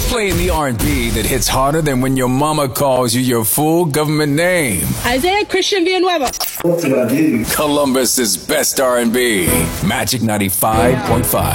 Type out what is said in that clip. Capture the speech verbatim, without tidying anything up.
Playing the R and B that hits harder than when your mama calls you your full government name. Isaiah Christian Villanueva. Columbus's best R and B. Magic ninety-five point five.